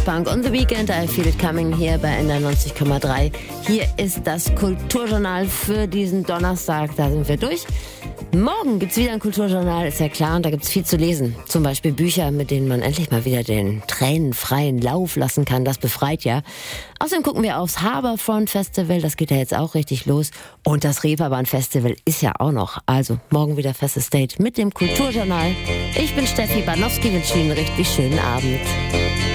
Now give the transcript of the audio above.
Punk und The Weeknd, I Feel It Coming hier bei NDR 90,3. Hier ist das Kulturjournal für diesen Donnerstag, da sind wir durch. Morgen gibt's wieder ein Kulturjournal, ist ja klar, und da gibt's viel zu lesen. Zum Beispiel Bücher, mit denen man endlich mal wieder den tränenfreien Lauf lassen kann, das befreit ja. Außerdem gucken wir aufs Harbourfront Festival, das geht ja jetzt auch richtig los. Und das Reeperbahn Festival ist ja auch noch. Also morgen wieder festes Date mit dem Kulturjournal. Ich bin Steffi Banowski, wünsche Ihnen einen richtig schönen Abend.